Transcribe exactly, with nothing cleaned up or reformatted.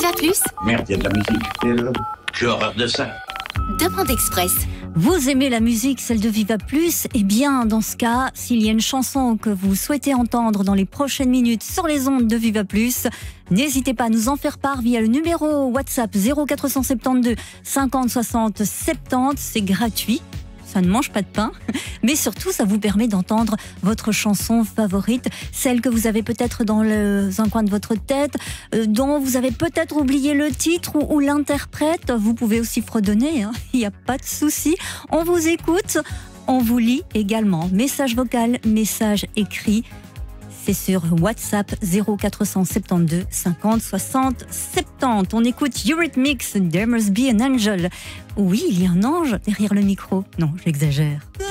Viva Plus. Merde, il y a de la musique. Euh, J'ai horreur de ça. Demande express. Vous aimez la musique, celle de Viva Plus? Eh bien, dans ce cas, s'il y a une chanson que vous souhaitez entendre dans les prochaines minutes sur les ondes de Viva Plus, n'hésitez pas à nous en faire part via le numéro WhatsApp zéro quatre cent soixante-douze cinquante soixante soixante-dix. C'est gratuit. Ça ne mange pas de pain, mais surtout ça vous permet d'entendre votre chanson favorite, celle que vous avez peut-être dans le, un coin de votre tête, euh, dont vous avez peut-être oublié le titre ou, ou l'interprète. Vous pouvez aussi fredonner, hein, il n'y a pas de souci. On vous écoute, on vous lit également. Message vocal, message écrit. C'est sur WhatsApp zéro quatre cent soixante-douze cinquante soixante soixante-dix. On écoute Eurythmics, There Must Be an Angel. Oui, il y a un ange derrière le micro. Non, j'exagère.